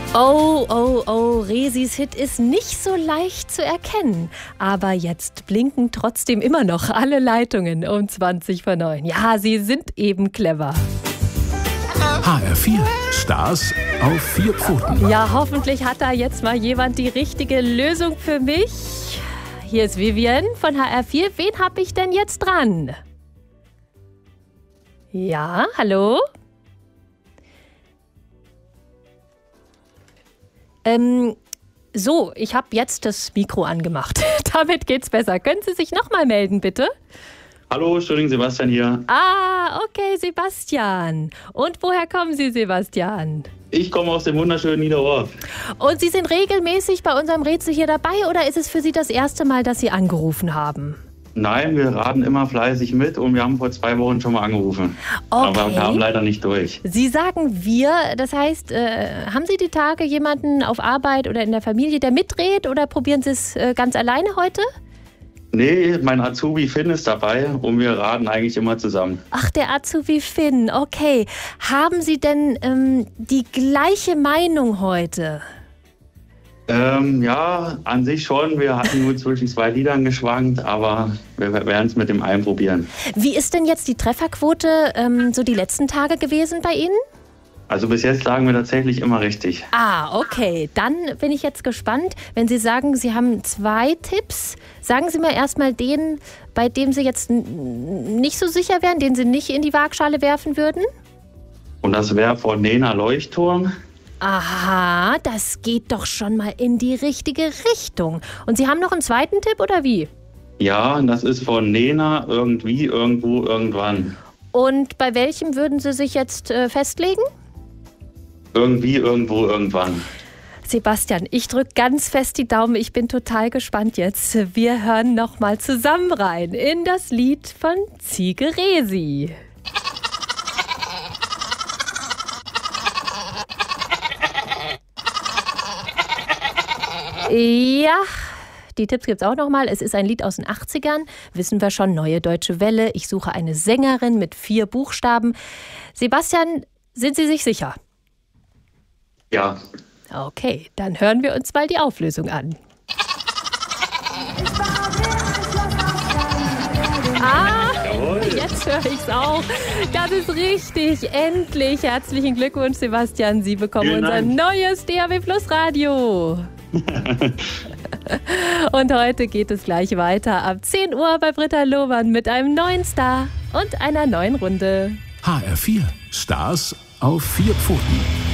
Oh, oh, oh, Resis Hit ist nicht so leicht zu erkennen. Aber jetzt blinken trotzdem immer noch alle Leitungen um 20:09. Ja, sie sind eben clever. HR4, Stars auf 4 Pfoten. Ja, hoffentlich hat da jetzt mal jemand die richtige Lösung für mich. Hier ist Vivian von HR4. Wen habe ich denn jetzt dran? Ja, hallo? So, ich habe jetzt das Mikro angemacht. Damit geht's besser. Können Sie sich nochmal melden, bitte? Hallo, Entschuldigung, Sebastian hier. Ah, okay, Sebastian. Und woher kommen Sie, Sebastian? Ich komme aus dem wunderschönen Niederorf. Und Sie sind regelmäßig bei unserem Rätsel hier dabei oder ist es für Sie das erste Mal, dass Sie angerufen haben? Nein, wir raten immer fleißig mit und wir haben vor 2 Wochen schon mal angerufen. Okay. Aber wir kamen leider nicht durch. Sie sagen wir, das heißt, haben Sie die Tage jemanden auf Arbeit oder in der Familie, der mitdreht oder probieren Sie es ganz alleine heute? Nee, mein Azubi Finn ist dabei und wir raten eigentlich immer zusammen. Ach, der Azubi Finn, okay. Haben Sie denn die gleiche Meinung heute? Ja, an sich schon. Wir hatten nur zwischen 2 Liedern geschwankt, aber wir werden es mit dem einen probieren. Wie ist denn jetzt die Trefferquote so die letzten Tage gewesen bei Ihnen? Also bis jetzt lagen wir tatsächlich immer richtig. Ah, okay. Dann bin ich jetzt gespannt. Wenn Sie sagen, Sie haben 2 Tipps, sagen Sie mir erstmal den, bei dem Sie jetzt nicht so sicher wären, den Sie nicht in die Waagschale werfen würden. Und das wäre von Nena Leuchtturm. Aha, das geht doch schon mal in die richtige Richtung. Und Sie haben noch einen zweiten Tipp, oder wie? Ja, und das ist von Nena irgendwie, irgendwo, irgendwann. Und bei welchem würden Sie sich jetzt festlegen? Irgendwie, irgendwo, irgendwann. Sebastian, ich drücke ganz fest die Daumen. Ich bin total gespannt jetzt. Wir hören noch mal zusammen rein in das Lied von Ziege Resi. Ja, die Tipps gibt's auch noch mal. Es ist ein Lied aus den 80ern. Wissen wir schon, Neue Deutsche Welle. Ich suche eine Sängerin mit 4 Buchstaben. Sebastian, sind Sie sich sicher? Ja. Okay, dann hören wir uns mal die Auflösung an. Ah, jetzt höre ich es auch. Das ist richtig. Endlich. Herzlichen Glückwunsch, Sebastian. Sie bekommen unser neues DAB Plus Radio. Und heute geht es gleich weiter ab 10 Uhr bei Britta Lohmann mit einem neuen Star und einer neuen Runde. HR4, Stars auf 4 Pfoten.